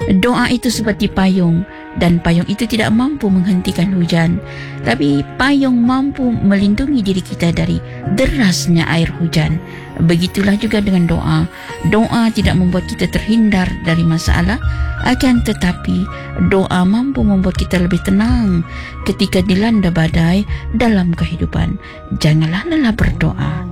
Doa itu seperti payung, dan payung itu tidak mampu menghentikan hujan, tapi payung mampu melindungi diri kita dari derasnya air hujan. Begitulah juga dengan doa. Doa tidak membuat kita terhindar dari masalah, akan tetapi doa mampu membuat kita lebih tenang ketika dilanda badai dalam kehidupan. Janganlah lelah berdoa.